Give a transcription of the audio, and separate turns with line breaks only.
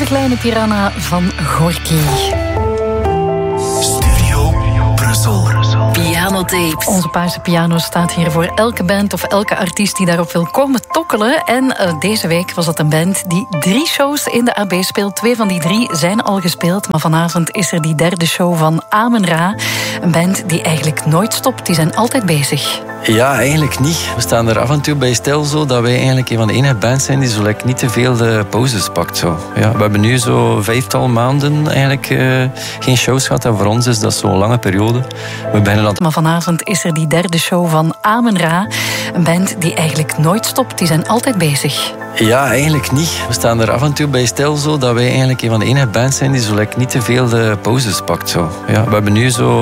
kleine piranha van Gorky.
Studio Brussel.
Pianotapes.
Onze paarse piano staat hier voor elke band of elke artiest die daarop wil komen tokkelen. En deze week was dat een band die 3 shows in de AB speelt. 2 van die 3 zijn al gespeeld. Maar vanavond is er die 3e show van Amen-Ra. Een band die eigenlijk nooit stopt. Die zijn altijd bezig.
Ja, eigenlijk niet. We staan er af en toe bij stil zo dat wij eigenlijk een van de enige bands zijn die zo niet te veel de pauzes pakt. Zo. Ja, we hebben nu zo 5-tal maanden eigenlijk geen shows gehad. En voor ons is dat zo'n lange periode. We beginnen dan...
Maar vanavond is er die 3e show van Amen-Ra. Een band die eigenlijk nooit stopt. Die zijn altijd bezig.
Ja, eigenlijk niet. We staan er af en toe bij stil zo dat wij eigenlijk een van de enige bands zijn die zo niet te veel de pauzes pakt. Zo. Ja, we hebben nu zo